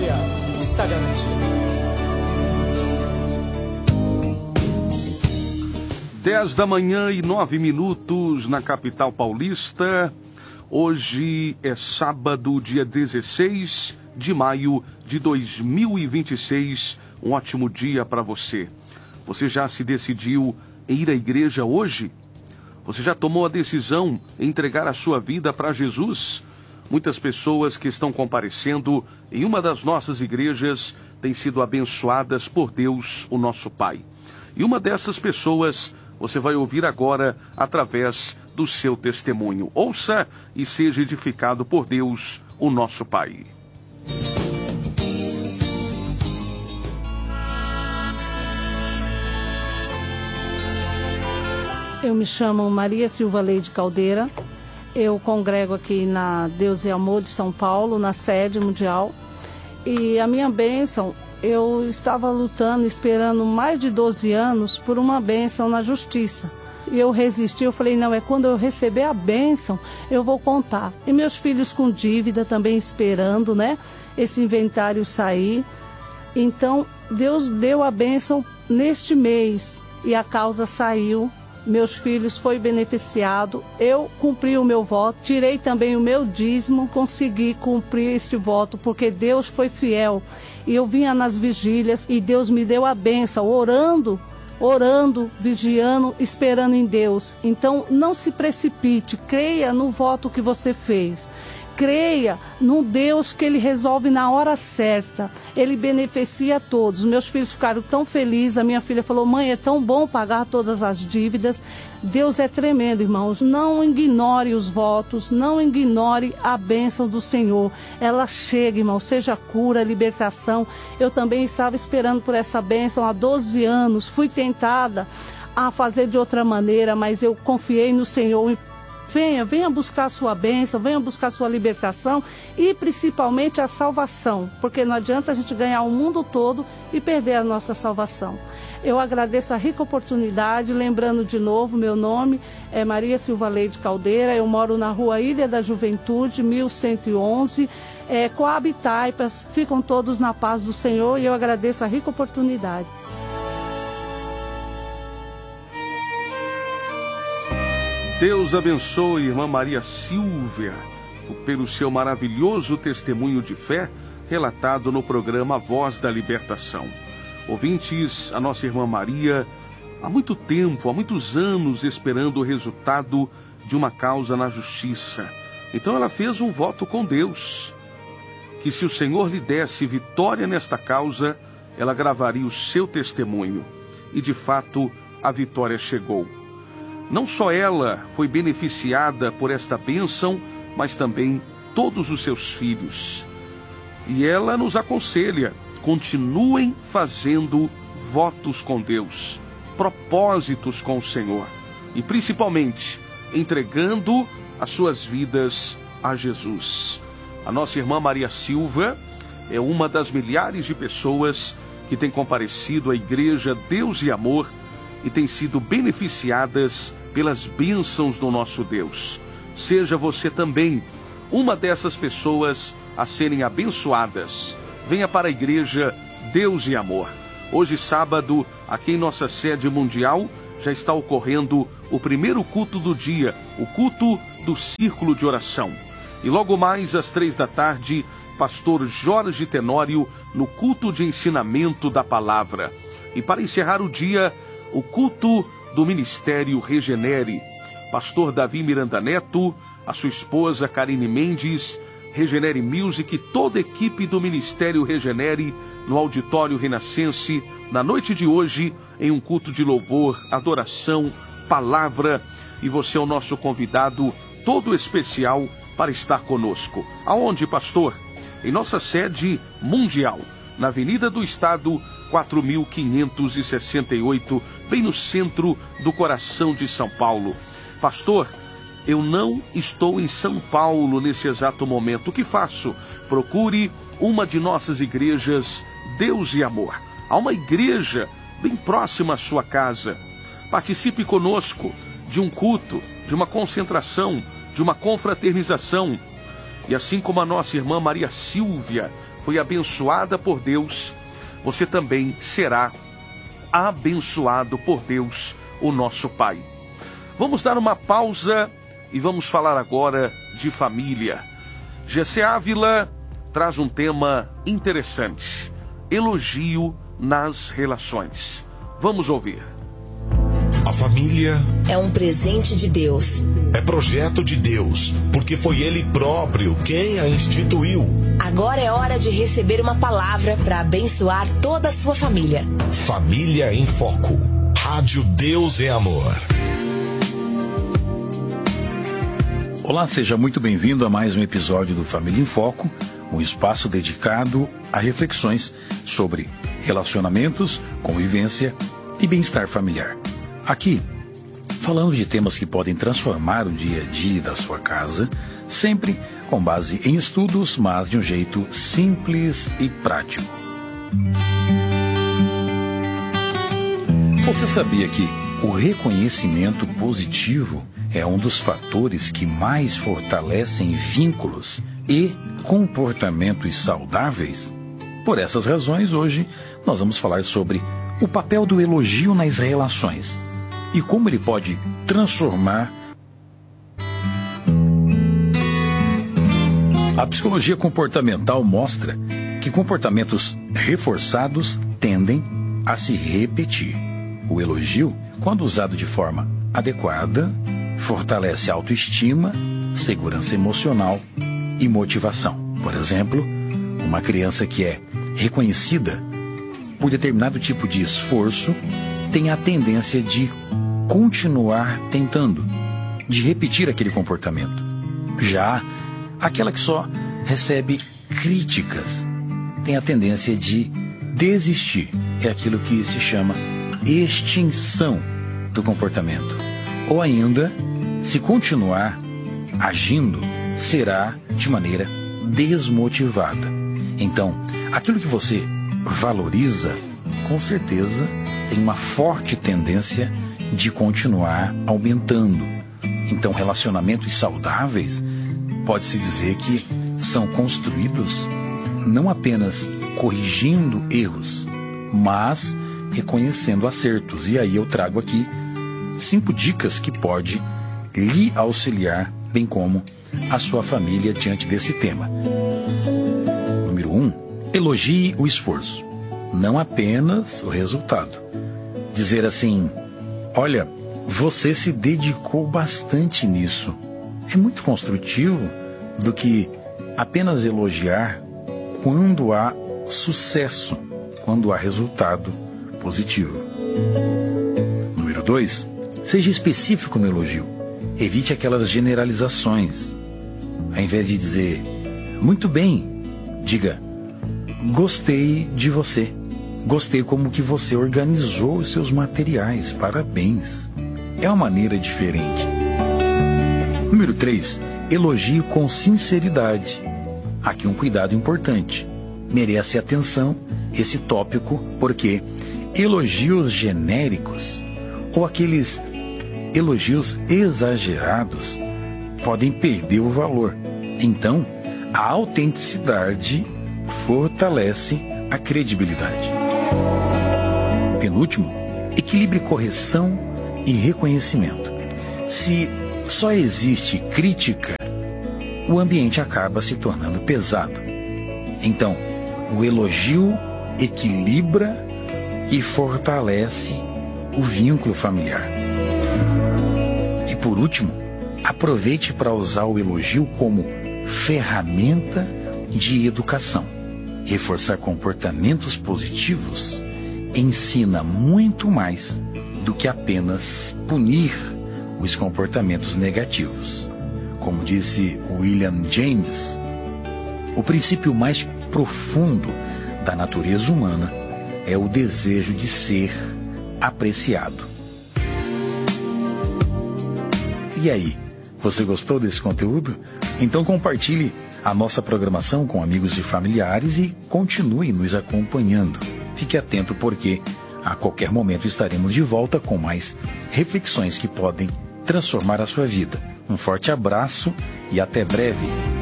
vitória está garantida. 10h09 na capital paulista. Hoje é sábado, dia 16 de maio de 2026. Um ótimo dia para você. Você já se decidiu em ir à igreja hoje? Você já tomou a decisão em entregar a sua vida para Jesus? Muitas pessoas que estão comparecendo em uma das nossas igrejas têm sido abençoadas por Deus, o nosso Pai. E uma dessas pessoas você vai ouvir agora através do seu testemunho. Ouça e seja edificado por Deus, o nosso Pai. Eu me chamo Maria Silva Leide Caldeira. Eu congrego aqui na Deus e Amor de São Paulo, na sede mundial. E a minha bênção, eu estava lutando, esperando mais de 12 anos por uma bênção na justiça. E eu resisti, eu falei, não, é quando eu receber a bênção, eu vou contar. E meus filhos com dívida também esperando, né, esse inventário sair. Então, Deus deu a bênção neste mês e a causa saiu. Meus filhos foi beneficiado, eu cumpri o meu voto, tirei também o meu dízimo, consegui cumprir esse voto, porque Deus foi fiel. E eu vinha nas vigílias e Deus me deu a bênção, orando, vigiando, esperando em Deus. Então não se precipite, creia no voto que você fez. Creia no Deus que Ele resolve na hora certa. Ele beneficia a todos. Meus filhos ficaram tão felizes. A minha filha falou, mãe, é tão bom pagar todas as dívidas. Deus é tremendo, irmãos. Não ignore os votos. Não ignore a bênção do Senhor. Ela chega, irmão. Seja cura, libertação. Eu também estava esperando por essa bênção há 12 anos. Fui tentada a fazer de outra maneira, mas eu confiei no Senhor. Venha buscar a sua bênção, venha buscar a sua libertação e principalmente a salvação, porque não adianta a gente ganhar o mundo todo e perder a nossa salvação. Eu agradeço a rica oportunidade, lembrando de novo, meu nome é Maria Silva Leide Caldeira, eu moro na rua Ilha da Juventude, 1111, Coab Taipas, ficam todos na paz do Senhor e eu agradeço a rica oportunidade. Deus abençoe, irmã Maria Silva, pelo seu maravilhoso testemunho de fé relatado no programa Voz da Libertação. Ouvintes, a nossa irmã Maria, há muito tempo, há muitos anos, esperando o resultado de uma causa na justiça. Então ela fez um voto com Deus, que se o Senhor lhe desse vitória nesta causa, ela gravaria o seu testemunho. E de fato, a vitória chegou. Não só ela foi beneficiada por esta bênção, mas também todos os seus filhos. E ela nos aconselha, continuem fazendo votos com Deus, propósitos com o Senhor. E principalmente, entregando as suas vidas a Jesus. A nossa irmã Maria Silva é uma das milhares de pessoas que tem comparecido à Igreja Deus e Amor e tem sido beneficiadas pelas bênçãos do nosso Deus. Seja você também uma dessas pessoas a serem abençoadas. Venha para a Igreja Deus e Amor. Hoje, sábado, aqui em nossa sede mundial, já está ocorrendo o primeiro culto do dia, o culto do Círculo de Oração. E logo mais, às 15h, pastor Jorge Tenório, no culto de ensinamento da palavra. E para encerrar o dia, o culto do Ministério Regenere. Pastor Davi Miranda Neto, a sua esposa Karine Mendes, Regenere Music, toda a equipe do Ministério Regenere, no Auditório Renascense, na noite de hoje, em um culto de louvor, adoração, palavra. E você é o nosso convidado todo especial para estar conosco. Aonde, pastor? Em nossa sede mundial, na Avenida do Estado, 4568, bem no centro do coração de São Paulo. Pastor, eu não estou em São Paulo nesse exato momento. O que faço? Procure uma de nossas igrejas Deus e Amor. Há uma igreja bem próxima à sua casa. Participe conosco de um culto, de uma concentração, de uma confraternização. E assim como a nossa irmã Maria Silvia foi abençoada por Deus, você também será abençoado por Deus, o nosso Pai. Vamos dar uma pausa e vamos falar agora de família. Gessé Ávila traz um tema interessante: elogio nas relações. Vamos ouvir. A família é um presente de Deus. É projeto de Deus, porque foi Ele próprio quem a instituiu. Agora é hora de receber uma palavra para abençoar toda a sua família. Família em Foco. Rádio Deus é Amor. Olá, seja muito bem-vindo a mais um episódio do Família em Foco, um espaço dedicado a reflexões sobre relacionamentos, convivência e bem-estar familiar. Aqui, falamos de temas que podem transformar o dia a dia da sua casa, sempre com base em estudos, mas de um jeito simples e prático. Você sabia que o reconhecimento positivo é um dos fatores que mais fortalecem vínculos e comportamentos saudáveis? Por essas razões, hoje nós vamos falar sobre o papel do elogio nas relações e como ele pode transformar. A psicologia comportamental mostra que comportamentos reforçados tendem a se repetir. O elogio, quando usado de forma adequada, fortalece a autoestima, segurança emocional e motivação. Por exemplo, uma criança que é reconhecida por determinado tipo de esforço tem a tendência de continuar tentando, de repetir aquele comportamento. Já aquela que só recebe críticas tem a tendência de desistir. É aquilo que se chama extinção do comportamento. Ou ainda, se continuar agindo, será de maneira desmotivada. Então, aquilo que você valoriza, com certeza, tem uma forte tendência de continuar aumentando. Então, relacionamentos saudáveis, pode-se dizer que são construídos não apenas corrigindo erros, mas reconhecendo acertos. E aí eu trago aqui 5 dicas que pode lhe auxiliar, bem como a sua família, diante desse tema. Número 1, elogie o esforço, não apenas o resultado. Dizer assim: olha, você se dedicou bastante nisso. É muito construtivo do que apenas elogiar quando há sucesso, quando há resultado positivo. Número 2, seja específico no elogio. Evite aquelas generalizações. Ao invés de dizer muito bem, diga: gostei de você. Gostei como que você organizou os seus materiais. Parabéns. É uma maneira diferente. Número 3, elogie com sinceridade. Aqui um cuidado importante. Merece atenção esse tópico, porque elogios genéricos ou aqueles elogios exagerados podem perder o valor. Então, a autenticidade fortalece a credibilidade. Penúltimo, equilibre correção e reconhecimento. Se só existe crítica, o ambiente acaba se tornando pesado. Então, o elogio equilibra e fortalece o vínculo familiar. E por último, aproveite para usar o elogio como ferramenta de educação. Reforçar comportamentos positivos ensina muito mais do que apenas punir os comportamentos negativos. Como disse William James, o princípio mais profundo da natureza humana é o desejo de ser apreciado. E aí, você gostou desse conteúdo? Então compartilhe a nossa programação com amigos e familiares e continue nos acompanhando. Fique atento, porque a qualquer momento estaremos de volta com mais reflexões que podem transformar a sua vida. Um forte abraço e até breve.